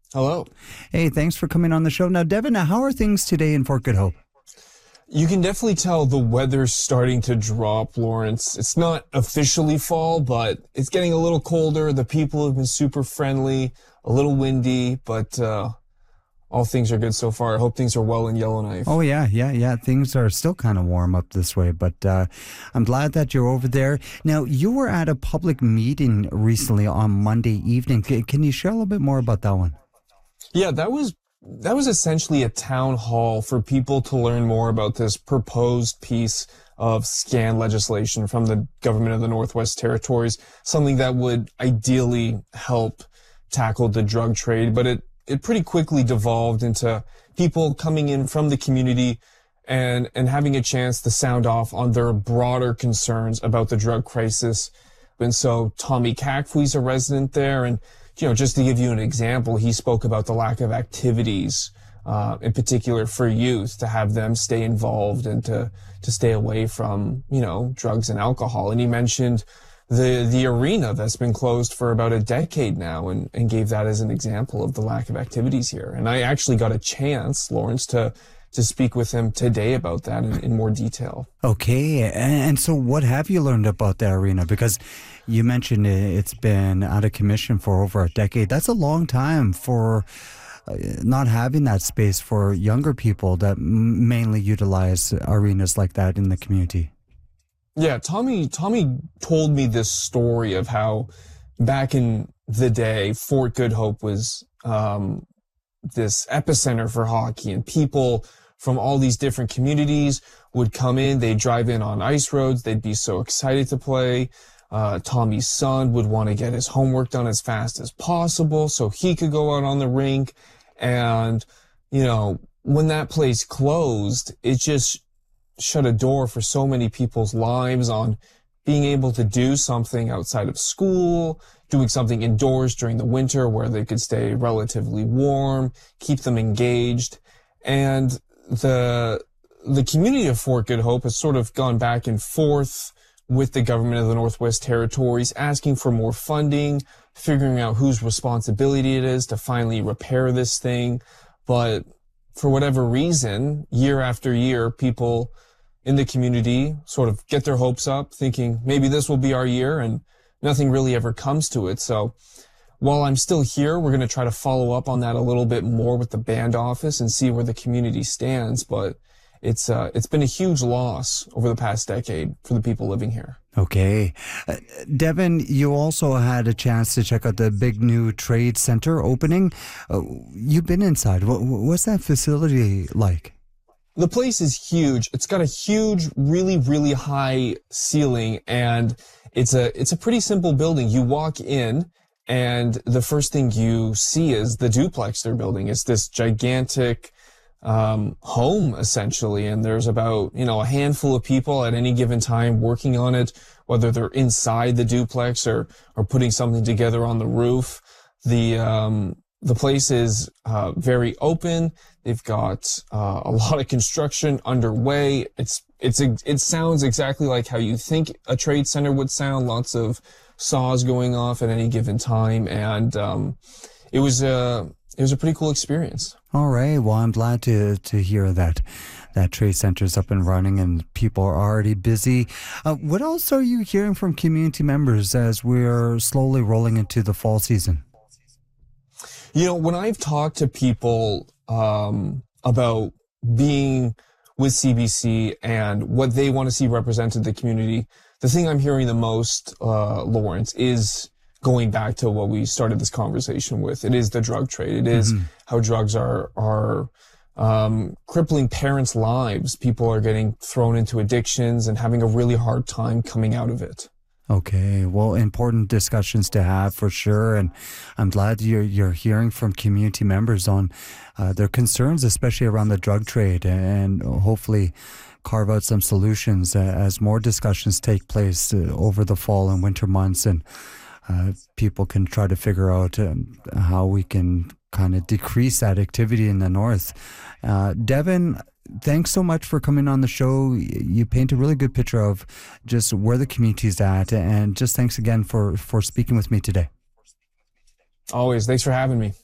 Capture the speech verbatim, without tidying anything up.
Hello. Hey, thanks for coming on the show. Now, Devin, how are things today in Fort Good Hope? You can definitely tell the weather's starting to drop, Lawrence. It's not officially fall, but it's getting a little colder. The people have been super friendly, a little windy, but uh, all things are good so far. I hope things are well in Yellowknife. Oh, yeah, yeah, yeah. Things are still kind of warm up this way, but uh, I'm glad that you're over there. Now, you were at a public meeting recently on Monday evening. C- can you share a little bit more about that one? Yeah, that was that was essentially a town hall for people to learn more about this proposed piece of scan legislation from the government of the Northwest Territories, something that would ideally help tackle the drug trade, but it, it pretty quickly devolved into people coming in from the community and, and having a chance to sound off on their broader concerns about the drug crisis. And so Tommy Cacfui's a resident there, and you know, just to give you an example, he spoke about the lack of activities, uh, in particular for youth, to have them stay involved and to, to stay away from, you know, drugs and alcohol. And he mentioned the, the arena that's been closed for about a decade now, and, and gave that as an example of the lack of activities here. And I actually got a chance, Lawrence, to, to speak with him today about that in, in more detail. Okay, and so what have you learned about the arena? Because you mentioned it's been out of commission for over a decade. That's a long time for not having that space for younger people that mainly utilize arenas like that in the community. Yeah, Tommy, Tommy told me this story of how back in the day, Fort Good Hope was um, this epicenter for hockey, and people from all these different communities would come in. They'd drive in on ice roads. They'd be so excited to play. Uh, Tommy's son would want to get his homework done as fast as possible so he could go out on the rink. And, you know, when that place closed, it just shut a door for so many people's lives on being able to do something outside of school, doing something indoors during the winter where they could stay relatively warm, keep them engaged. And the, the community of Fort Good Hope has sort of gone back and forth with the government of the Northwest Territories, asking for more funding, figuring out whose responsibility it is to finally repair this thing. But for whatever reason, year after year, people in the community sort of get their hopes up, thinking maybe this will be our year, and nothing really ever comes to it. So while I'm still here, we're going to try to follow up on that a little bit more with the band office and see where the community stands. But It's uh, it's been a huge loss over the past decade for the people living here. Okay. Uh, Devin, you also had a chance to check out the big new trade center opening. Uh, you've been inside. What, what's that facility like? The place is huge. It's got a huge, really, really high ceiling, and it's a it's a pretty simple building. You walk in, and the first thing you see is the duplex they're building. It's this gigantic um, home, essentially, and there's about, you know, a handful of people at any given time working on it, whether they're inside the duplex or, or putting something together on the roof. The, um, the place is, uh, very open. They've got, uh, a lot of construction underway. It's, it's, it sounds exactly like how you think a trade center would sound. Lots of saws going off at any given time. And, um, it was, a it was a pretty cool experience. All right. Well, I'm glad to to hear that that trade center's up and running and people are already busy. Uh, what else are you hearing from community members as we're slowly rolling into the fall season? You know, when I've talked to people um, about being with C B C and what they want to see represented in the community, the thing I'm hearing the most, uh, Lawrence, is going back to what we started this conversation with. It is the drug trade. It is mm-hmm. how drugs are, are, um, crippling parents' lives. People are getting thrown into addictions and having a really hard time coming out of it. Okay. Well, important discussions to have for sure. And I'm glad you're, you're hearing from community members on, uh, their concerns, especially around the drug trade, and hopefully carve out some solutions uh, as more discussions take place uh, over the fall and winter months, and Uh, people can try to figure out um, how we can kind of decrease that activity in the north. Uh, Devin, thanks so much for coming on the show. You paint a really good picture of just where the community's at, and just thanks again for, for speaking with me today. Always. Thanks for having me.